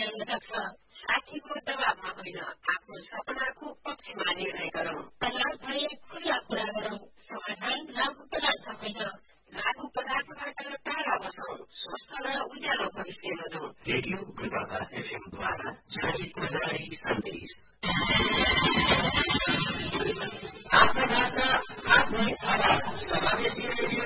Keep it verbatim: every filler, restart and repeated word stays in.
ल्याउन सक्छ। साथीको दबावमा होइन, आफ्नो सपनाको पक्षमा निर्णय गरौँ। तयार भए खुल्ला कुरा गरौँ। समाधान लागू पदार्थ होइन। लागू पदार्थबाट टाढा बसौँ। स्वस्थ र उज्यालो भविष्य रोजौँ। रेडियो गुलबर्गा एफएमद्वारा जनहितमा जारी सन्देश। आफ्नो भाषा आफ्नै आवाज समावेशी रेडियो